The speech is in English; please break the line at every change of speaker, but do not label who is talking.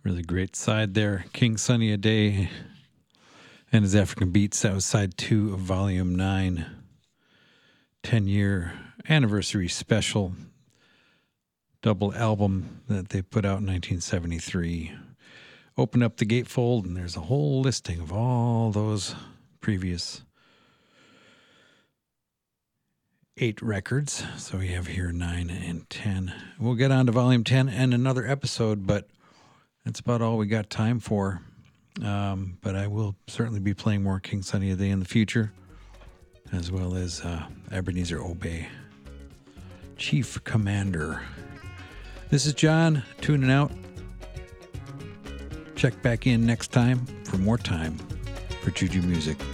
Really great side there. King Sunny Ade and his African Beats. That was side 2 of Volume 9. 10-year anniversary special double album that they put out in 1973. Open up the gatefold, and there's a whole listing of all those previous 8 records. So we have here 9 and 10. We'll get on to Volume 10 and another episode, but that's about all we got time for. But I will certainly be playing more King Sunny Ade in the future, as well as Ebenezer Obey, Chief Commander. This is John, tuning out. Check back in next time for more time for Juju Music.